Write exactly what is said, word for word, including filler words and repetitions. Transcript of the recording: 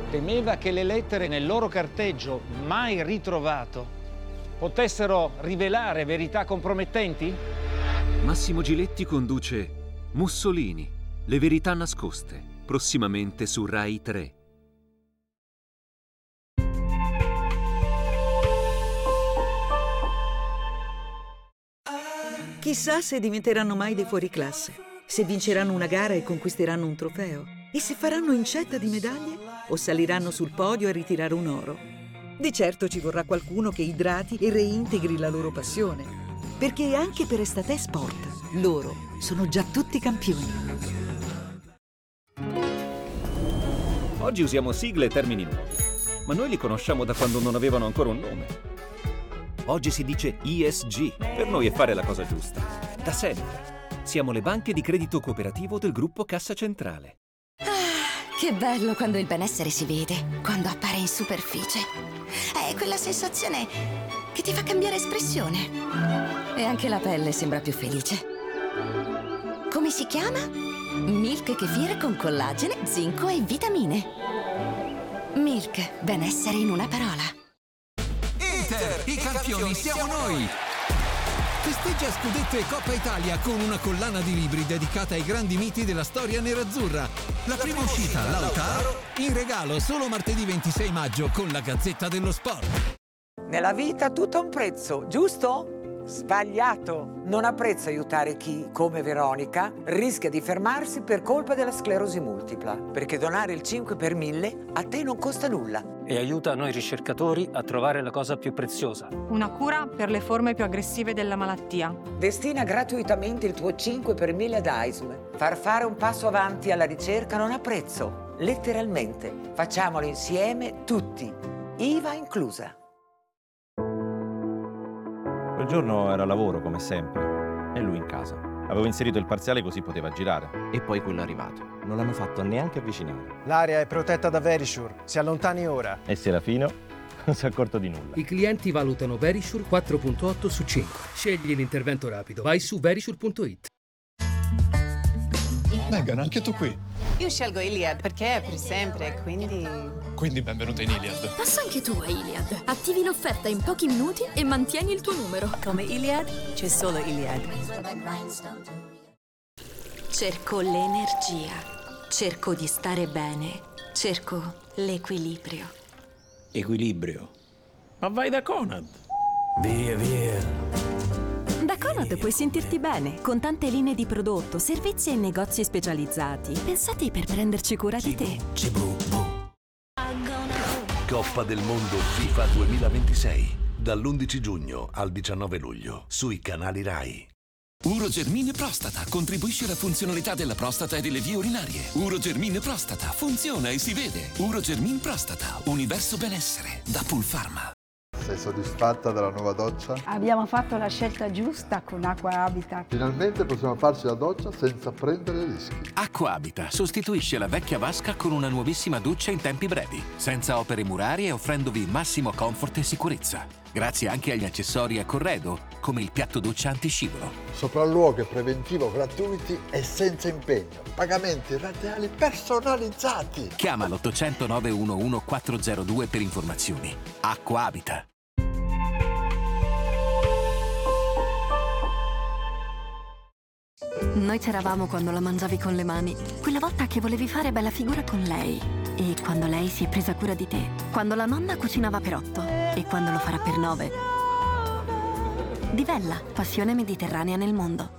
Temeva che le lettere nel loro carteggio, mai ritrovato, potessero rivelare verità compromettenti? Massimo Giletti conduce Mussolini, le verità nascoste, prossimamente su Rai tre. Chissà se diventeranno mai dei fuoriclasse, se vinceranno una gara e conquisteranno un trofeo, e se faranno incetta di medaglie o saliranno sul podio a ritirare un oro. Di certo ci vorrà qualcuno che idrati e reintegri la loro passione, perché anche per Estate Sport loro sono già tutti campioni. Oggi usiamo sigle e termini nuovi, ma noi li conosciamo da quando non avevano ancora un nome. Oggi si dice E S G, per noi è fare la cosa giusta, da sempre. Siamo le banche di credito cooperativo del gruppo Cassa Centrale. Ah, che bello quando il benessere si vede, quando appare in superficie. È quella sensazione che ti fa cambiare espressione. E anche la pelle sembra più felice. Come si chiama? Milk Kefir con collagene, zinco e vitamine. Milk, benessere in una parola. Inter, i campioni siamo noi! Festeggia Scudetto e Coppa Italia con una collana di libri dedicata ai grandi miti della storia nerazzurra. La prima uscita, Lautaro, in regalo solo martedì ventisei maggio con la Gazzetta dello Sport. Nella vita tutto ha un prezzo, giusto? Sbagliato! Non ha prezzo aiutare chi, come Veronica, rischia di fermarsi per colpa della sclerosi multipla. Perché donare il cinque per mille a te non costa nulla. E aiuta noi ricercatori a trovare la cosa più preziosa. Una cura per le forme più aggressive della malattia. Destina gratuitamente il tuo cinque per mille ad A I S M. Far fare un passo avanti alla ricerca non ha prezzo. Letteralmente. Facciamolo insieme tutti. I V A inclusa. Quel giorno era lavoro, come sempre, e lui in casa. Avevo inserito il parziale così poteva girare. E poi quello è arrivato. Non l'hanno fatto neanche avvicinare. L'area è protetta da Verisure. Si allontani ora. E Serafino non si è accorto di nulla. I clienti valutano Verisure quattro virgola otto su cinque. Scegli l'intervento rapido. Vai su verisure punto it. Megan, anche tu qui. Io scelgo Iliad perché è per sempre, quindi... Quindi benvenuta in Iliad. Passa anche tu a Iliad. Attivi l'offerta in pochi minuti e mantieni il tuo numero. Come Iliad, c'è solo Iliad. Cerco l'energia, cerco di stare bene, cerco l'equilibrio. Equilibrio? Ma vai da Conad. Via, via. Da Conad puoi sentirti bene, con tante linee di prodotto, servizi e negozi specializzati. Pensati per prenderci cura di te. Coppa del Mondo FIFA duemilaventisei, dall'undici giugno al diciannove luglio, sui canali Rai. Urogermine Prostata contribuisce alla funzionalità della prostata e delle vie urinarie. Urogermine Prostata funziona e si vede. Urogermine Prostata, universo benessere, da Pulpharma. Sei soddisfatta della nuova doccia? Abbiamo fatto la scelta giusta con Acqua Habitat. Finalmente possiamo farci la doccia senza prendere rischi. Acqua Habitat sostituisce la vecchia vasca con una nuovissima doccia in tempi brevi, senza opere murarie e offrendovi massimo comfort e sicurezza. Grazie anche agli accessori a corredo, come il piatto doccia antiscivolo. Sopralluogho preventivo gratuiti e senza impegno. Pagamenti rateali personalizzati. Chiama l'ottocento nove uno uno quattro zero due per informazioni. Acqua Habitat. Noi c'eravamo quando la mangiavi con le mani. Quella volta che volevi fare bella figura con lei. E quando lei si è presa cura di te. Quando la nonna cucinava per otto. E quando lo farà per nove. Divella, passione mediterranea nel mondo.